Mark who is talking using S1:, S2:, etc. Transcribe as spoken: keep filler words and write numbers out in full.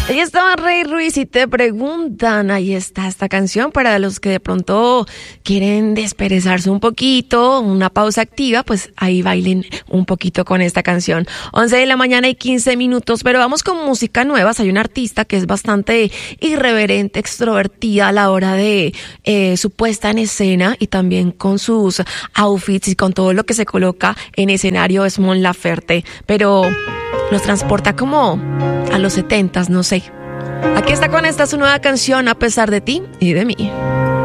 S1: Ahí estaba Rey Ruiz y Te Preguntan. Ahí está esta canción para los que de pronto quieren desperezarse un poquito, una pausa activa, pues ahí bailen un poquito con esta canción. once de la mañana y quince minutos, pero vamos con música nueva. Hay una artista que es bastante irreverente, extrovertida a la hora de eh, su puesta en escena y también con sus outfits y con todo lo que se coloca en escenario. Es Mon Laferte, pero nos transporta como a los setentas, no sé. Aquí está con esta su nueva canción, A Pesar de Ti y de Mí.